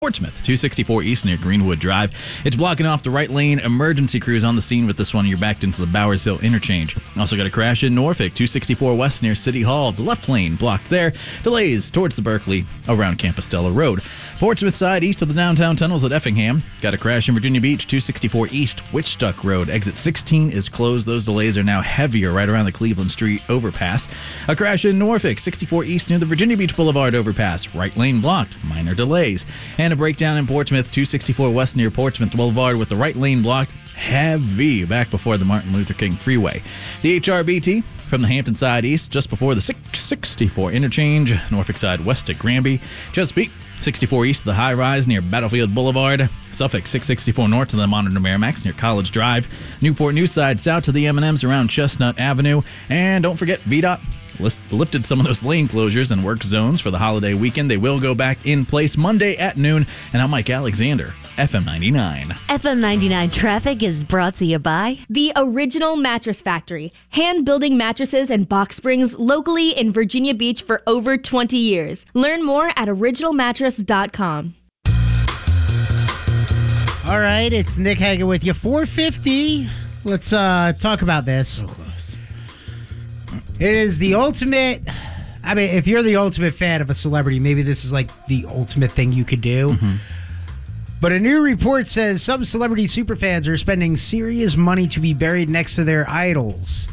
Portsmouth, 264 East near Greenwood Drive. It's blocking off the right lane. Emergency crews on the scene with this one. You're backed into the Bowers Hill interchange. Also got a crash in Norfolk, 264 West near City Hall. The left lane blocked there. Delays towards the Berkeley around Compostela Road. Portsmouth side east of the downtown tunnels at Effingham. Got a crash in Virginia Beach, 264 East Witchduck Road. Exit 16 is closed. Those delays are now heavier right around the Cleveland Street overpass. A crash in Norfolk, 64 East near the Virginia Beach Boulevard overpass. Right lane blocked. Minor delays. And a breakdown in Portsmouth, 264 West near Portsmouth Boulevard with the right lane blocked. Heavy back before the Martin Luther King Freeway. The HRBT from the Hampton side east just before the 664 interchange. Norfolk side west at Granby. Chesapeake, 64 east of the high rise near Battlefield Boulevard. Suffolk, 664 north to the Monitor Merrimax near College Drive. Newport News side south to the M&Ms around Chestnut Avenue. And don't forget, VDOT lifted some of those lane closures and work zones for the holiday weekend. They will go back in place Monday at noon. And I'm Mike Alexander, FM 99. FM 99 traffic is brought to you by The Original Mattress Factory, hand-building mattresses and box springs locally in Virginia Beach for over 20 years. Learn more at originalmattress.com. All right, it's Nick Hagan with you. 4:50. Let's talk about this. So close. It is the ultimate. I mean, if you're the ultimate fan of a celebrity, maybe this is like the ultimate thing you could do. Mm-hmm. But a new report says some celebrity superfans are spending serious money to be buried next to their idols.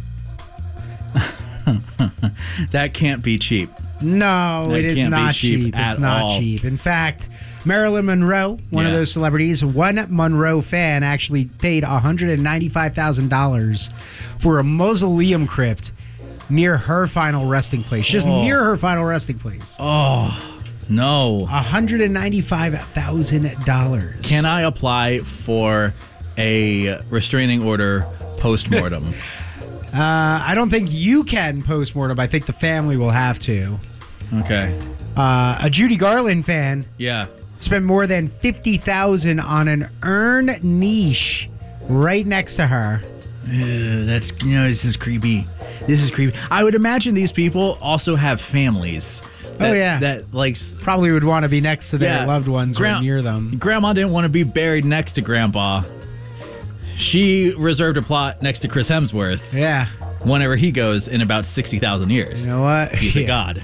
That can't be cheap. No, it is not cheap. It's not cheap. In fact, Marilyn Monroe, one of those celebrities, one Monroe fan actually paid $195,000 for a mausoleum crypt near her final resting place. Just near her final resting place. Oh, no. $195,000. Can I apply for a restraining order post-mortem? I don't think you can post-mortem. I think the family will have to. Okay. A Judy Garland fan spent more than $50,000 on an urn niche right next to her. This is creepy. This is creepy. I would imagine these people also have families. That probably would want to be next to their loved ones or near them. Grandma didn't want to be buried next to Grandpa. She reserved a plot next to Chris Hemsworth. Yeah. Whenever he goes in about 60,000 years. You know what? He's a god.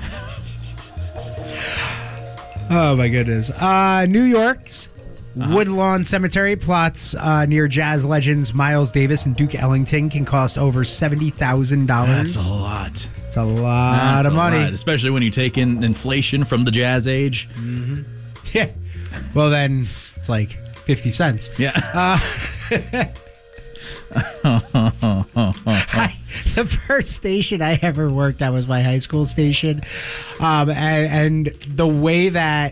Oh, my goodness. New York's Woodlawn Cemetery plots near jazz legends Miles Davis and Duke Ellington can cost over $70,000. That's a lot. It's a lot of money. Especially when you take in inflation from the jazz age. Mm-hmm. Yeah. Well, then it's like 50 cents. Yeah. The first station I ever worked at was my high school station, and the way that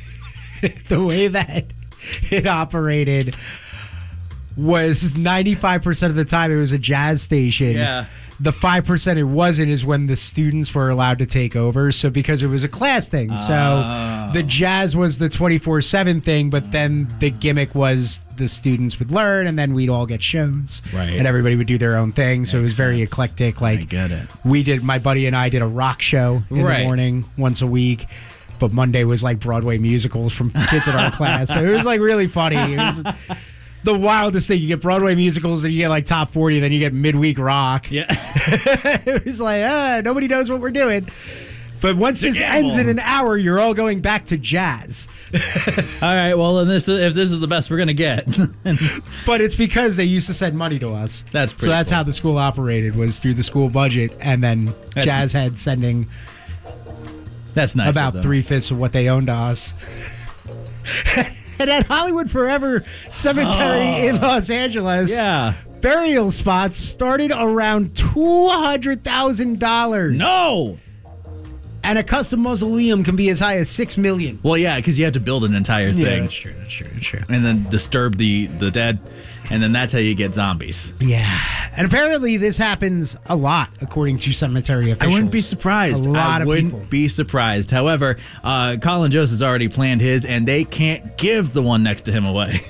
it operated was 95% of the time it was a jazz station. Yeah. The 5% it wasn't is when the students were allowed to take over. So because it was a class thing. So the jazz was the 24/7 thing, but then the gimmick was the students would learn and then we'd all get shows. Right. And everybody would do their own thing. So it was very eclectic. Like I get it. My buddy and I did a rock show in the morning once a week. But Monday was like Broadway musicals from kids in our class. So it was like really funny. It was the wildest thing. You get Broadway musicals, then you get like top 40, then you get midweek rock. Yeah. It was like, nobody knows what we're doing. But once this ends in an hour, you're all going back to jazz. All right, well, if this is the best we're going to get. But it's because they used to send money to us. That's pretty that's cool. how the school operated, was through the school budget, and then Jazz had sending that's nice about 3/5 of what they owned to us. And at Hollywood Forever Cemetery in Los Angeles, burial spots started around $200,000. No! And a custom mausoleum can be as high as $6 million. Well, yeah, because you have to build an entire thing. That's true. And then disturb the dead, and then that's how you get zombies. Yeah. And apparently this happens a lot, according to cemetery officials. I wouldn't be surprised. I wouldn't be surprised. However, Colin Jost has already planned his, and they can't give the one next to him away.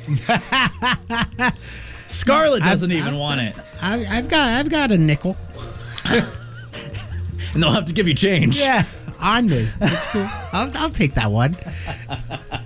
Scarlett doesn't even want it. I've got a nickel. And they'll have to give you change. Yeah, on me. That's cool. I'll take that one.